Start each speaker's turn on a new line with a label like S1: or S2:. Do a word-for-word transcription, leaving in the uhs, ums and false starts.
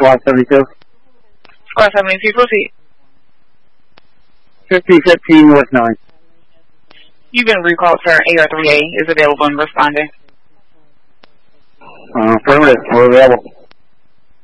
S1: Squad seventy-two.
S2: Squad seventy-two, proceed.
S1: fifty fifteen North nine.
S2: You've been recalled, sir. A R three A is available and responding.
S1: Uh, affirmative. We're available.